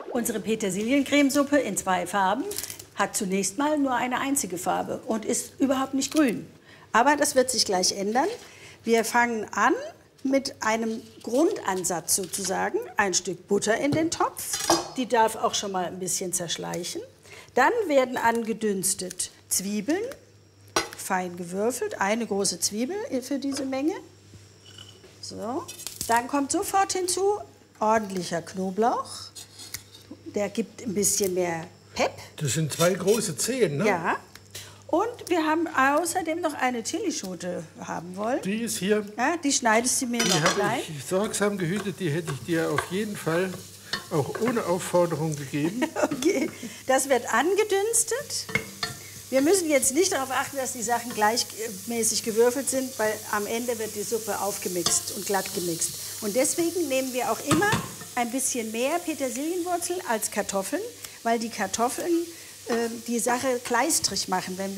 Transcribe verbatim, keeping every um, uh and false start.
Unsere Petersiliencremesuppe in zwei Farben hat zunächst mal nur eine einzige Farbe und ist überhaupt nicht grün. Aber das wird sich gleich ändern. Wir fangen an mit einem Grundansatz sozusagen. Ein Stück Butter in den Topf. Die darf auch schon mal ein bisschen zerschleichen. Dann werden angedünstet Zwiebeln, fein gewürfelt. Eine große Zwiebel für diese Menge. So. Dann kommt sofort hinzu ordentlicher Knoblauch. Der gibt ein bisschen mehr Pep. Das sind zwei große Zehen, ne? Ja. Und wir haben außerdem noch eine Chilischote haben wollen. Die ist hier. Ja, die schneidest du mir Die noch habe klein. ich sorgsam gehütet. Die hätte ich dir auf jeden Fall auch ohne Aufforderung gegeben. Okay, das wird angedünstet. Wir müssen jetzt nicht darauf achten, dass die Sachen gleichmäßig gewürfelt sind, weil am Ende wird die Suppe aufgemixt und glatt gemixt. Und deswegen nehmen wir auch immer ein bisschen mehr Petersilienwurzel als Kartoffeln, weil die Kartoffeln äh, die Sache kleistrig machen. Wenn